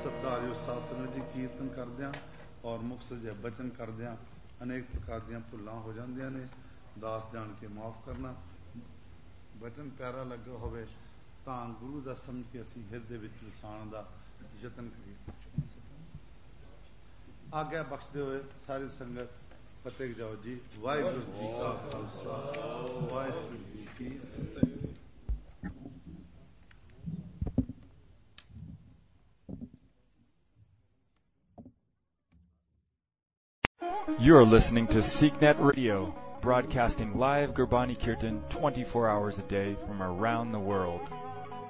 ਸਤਿਕਾਰਯੋਗ ਸਾਧ ਸੰਗਤ ਜੀ, ਕੀਰਤਨ ਕਰਦਿਆਂ ਔਰ ਮੁਖ ਸਜੇ ਬਚਨ ਕਰਦਿਆਂ ਅਨੇਕ ਪ੍ਰਕਾਰ ਦੀਆਂ ਭੁੱਲਾਂ ਹੋ ਜਾਂਦੀਆਂ ਨੇ। ਦਾਸ ਜਾਣ ਕੇ ਮਾਫ ਕਰਨਾ। ਬਚਨ ਪਿਆਰਾ ਲੱਗਾ ਹੋਵੇ ਤਾਂ ਗੁਰੂ ਦਾ ਸਮਝ ਕੇ ਅਸੀਂ ਹਿਰਦੇ ਵਿੱਚ ਵਸਾਉਣ ਦਾ ਯਤਨ ਕਰੀਏ। ਆਗਿਆ ਬਖਸ਼ਦੇ ਹੋਏ ਸਾਰੀ ਸੰਗਤ ਫਤਿਹ ਜਾਓ ਜੀ। ਵਾਹਿਗੁਰੂ ਜੀ ਕਾ ਖਾਲਸਾ, ਵਾਹਿਗੁਰੂ ਜੀ ਕੀ ਫਤਿਹ। You are listening to SeekNet Radio, broadcasting live Gurbani Kirtan 24 hours a day from around the world.